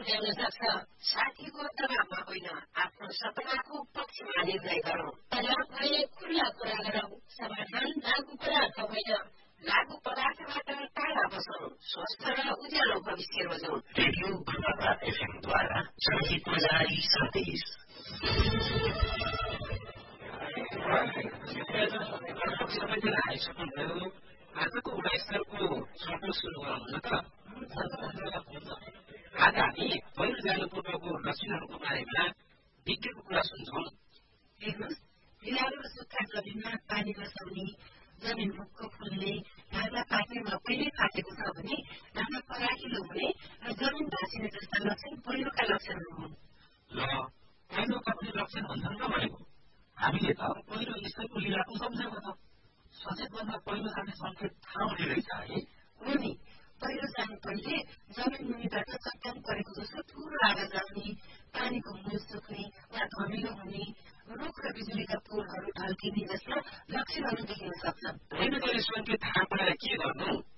ल्याउन सक्छ। साथीको दबावमा होइन, आफ्नो सपनाको पक्षमा निर्णय गरौँ। तनाव भए खुल्ला कुरा गरौँ। समाधान लागू पदार्थ होइन, लागू पदार्थबाट टाढा बसौँ। स्वस्थ र उज्यालो भविष्य रोजौँ। रेडियो बर्मापा एफएमद्वारा जनहितमा जारी सन्देश। सबैजना आइसक्नुभयो। आजको गुणस्तरको सटो सुरु गरौँ न त। आज हामी पहिरो जानु पूर्वको लक्षणहरूको बारेमा विज्ञको कुरा सुन्छौँ। हेर्नुहोस्, ढिलालो र सुक्खा जमिनमा पानी बसाउने, जमिन भुक्क फुल्ने, ढाक्ला पाक्ने वा पहिल्यै पाकेको छ भने ढाक्ला फराकिलो हुने र जमिन भाँसिने जस्ता लक्षण पहिरोका लक्षणहरू हुन्। ल, पहिरोका पनि लक्षण हुन्छन् र भनेको हामीले त पहिरो ईश्वरको लीलाको सम्झेको त। सचेत भन्दा पहिरो जाने सङ्केत थाहा हुने रहेछ है। हो नि, पहिरो जानु पहिले जमिन मुनिबाट चट्टान परेको जस्तो ठूलो आवाज आउने, पानीको मुल सुक्ने वा धमिलो हुने, रुख र बिजुलीका पोलहरू ढल्किने जस्ता लक्षणहरू देखिन सक्छन्। पहिरो जाने सङ्केत थाहा पाएर के गर्नु?